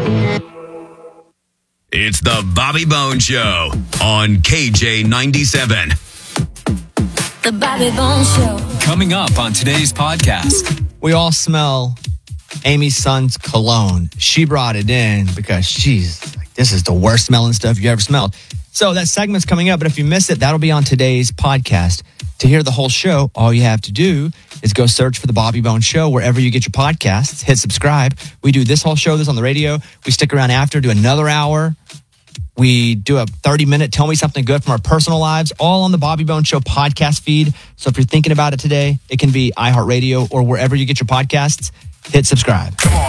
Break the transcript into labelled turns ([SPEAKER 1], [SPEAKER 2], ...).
[SPEAKER 1] It's the Bobby Bones Show on KJ97.
[SPEAKER 2] The Bobby Bones Show.
[SPEAKER 3] Coming up on today's podcast.
[SPEAKER 4] We all smell Amy's son's cologne. She brought it in because she's like, this is the worst smelling stuff you ever smelled. So that segment's coming up, but if you miss it, that'll be on today's podcast. To hear the whole show, all you have to do is go search for the Bobby Bones Show wherever you get your podcasts. Hit subscribe. We do this whole show, this on the radio. We stick around after, do another hour. We do a 30-minute Tell Me Something Good from our personal lives, all on the Bobby Bones Show podcast feed. So if you're thinking about it today, it can be iHeartRadio or wherever you get your podcasts. Hit subscribe. Come on.